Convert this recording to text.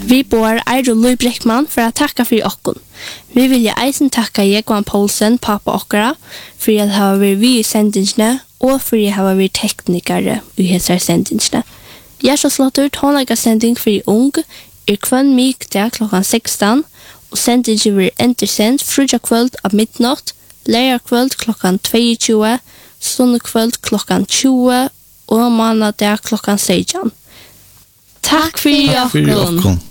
Vi bor Eiro Lui Breckman for å takke for okken. Vi vil eisen takke Jekvan Poulsen, pappa okkara, for at ha vært vi i sendingsene, og for at ha vært teknikere i hese sendingsene. Gjerstaslåtter tonlaga sending for ung kvann mykdag klokkan 16, og sendingen vil entersendt frugja kvöld av midnatt, lærer kvöld klokkan 22, sondag kvöld klokkan 20, og mandag klokkan 16. Takk for okken.